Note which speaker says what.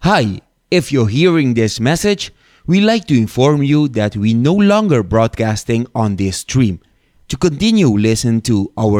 Speaker 1: Hi, if you're hearing this message, we'd like to inform you that we no longer broadcasting on this stream. To continue listen to our